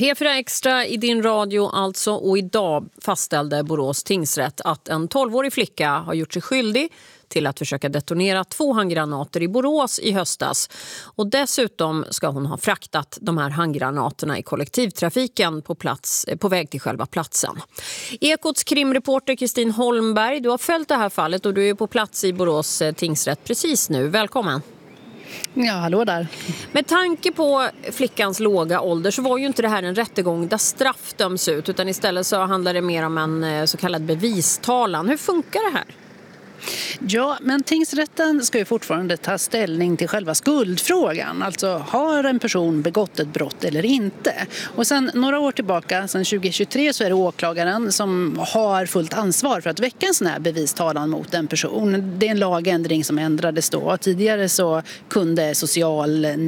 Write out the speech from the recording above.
P4 Extra i din radio alltså, och idag fastställde Borås tingsrätt att en 12-årig flicka har gjort sig skyldig till att försöka detonera 2 handgranater i Borås i höstas. Och dessutom ska hon ha fraktat de här handgranaterna i kollektivtrafiken på väg till själva platsen. Ekots krimreporter Kristin Holmberg, du har följt det här fallet och du är på plats i Borås tingsrätt precis nu. Välkommen! Ja, hallå där. Med tanke på flickans låga ålder så var ju inte det här en rättegång där straff döms ut, utan istället så handlar det mer om en så kallad bevistalan. Hur funkar det här? Ja, men tingsrätten ska ju fortfarande ta ställning till själva skuldfrågan. Alltså, har en person begått ett brott eller inte? Och sen några år tillbaka, sedan 2023, så är det åklagaren som har fullt ansvar för att väcka en sån här bevistalan mot en person. Det är en lagändring som ändrades då. Tidigare så kunde socialnämnden